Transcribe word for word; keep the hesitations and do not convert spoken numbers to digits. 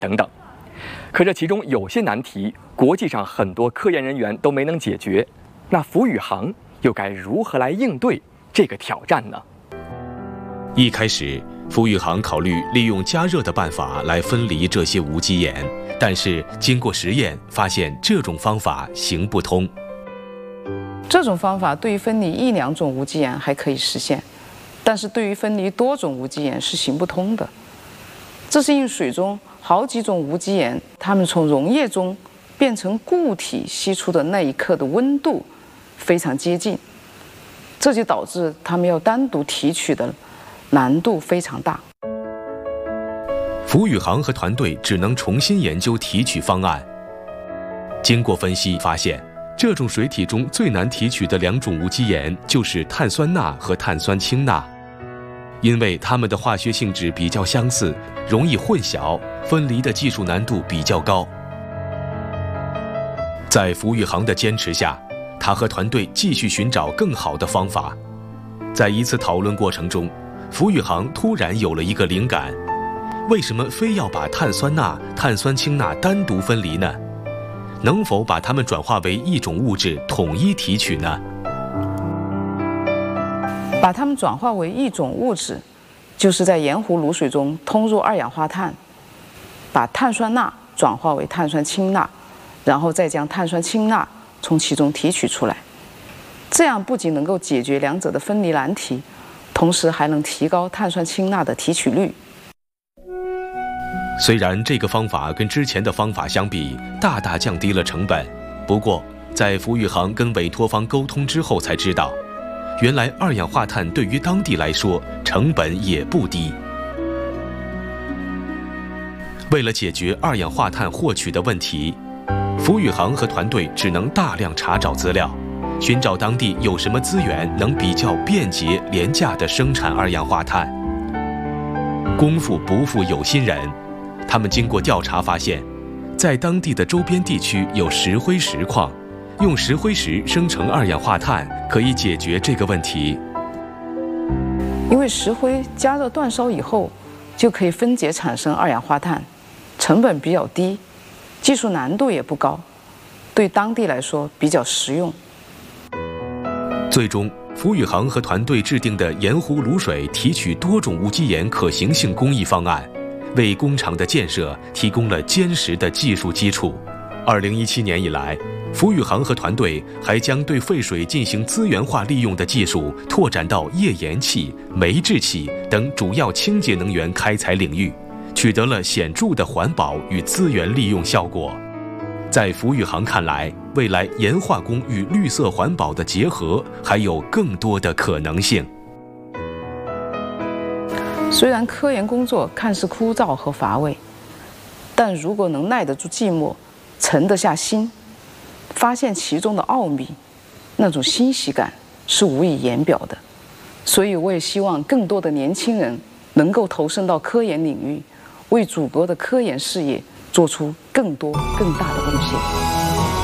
等等。可这其中有些难题，国际上很多科研人员都没能解决，那福宇航又该如何来应对这个挑战呢？ 一开始，福宇航考虑利用加热的办法来分离这些无机盐，但是经过实验发现这种方法行不通。 这种方法对于分离一两种无机盐还可以实现，但是对于分离多种无机盐是行不通的。这是因为水中好几种无机盐，它们从溶液中变成固体析出的那一刻的温度非常接近，这就导致它们要单独提取的难度非常大。 福宇航和团队只能重新研究提取方案。经过分析发现，这种水体中最难提取的两种无机盐就是碳酸钠和碳酸氢钠，因为它们的化学性质比较相似，容易混淆，分离的技术难度比较高。在福宇航的坚持下，他和团队继续寻找更好的方法。在一次讨论过程中，福宇航突然有了一个灵感：为什么非要把碳酸钠、碳酸氢钠单独分离呢？能否把它们转化为一种物质统一提取呢？ 把它们转化为一种物质，就是在盐湖卤水中通入二氧化碳，把碳酸钠转化为碳酸氢钠，然后再将碳酸氢钠从其中提取出来。这样不仅能够解决两者的分离难题，同时还能提高碳酸氢钠的提取率。 虽然这个方法跟之前的方法相比大大降低了成本，不过在福宇航跟委托方沟通之后才知道，原来二氧化碳对于当地来说成本也不低。为了解决二氧化碳获取的问题，福宇航和团队只能大量查找资料，寻找当地有什么资源能比较便捷廉价地生产二氧化碳。功夫不负有心人，他们经过调查发现，在当地的周边地区有石灰石矿，用石灰石生成二氧化碳可以解决这个问题。 因为石灰加热煅烧以后就可以分解产生二氧化碳，成本比较低，技术难度也不高，对当地来说比较实用。 最终，福宇航和团队制定的盐湖卤水提取多种无机盐可行性工艺方案，为工厂的建设提供了坚实的技术基础。二零一七年以来，福宇航和团队还将对废水进行资源化利用的技术拓展到页岩气、煤制气等主要清洁能源开采领域，取得了显著的环保与资源利用效果。在福宇航看来，未来盐化工与绿色环保的结合还有更多的可能性。 虽然科研工作看似枯燥和乏味，但如果能耐得住寂寞，沉得下心，发现其中的奥秘，那种欣喜感是无以言表的。所以我也希望更多的年轻人能够投身到科研领域，为祖国的科研事业做出更多更大的贡献。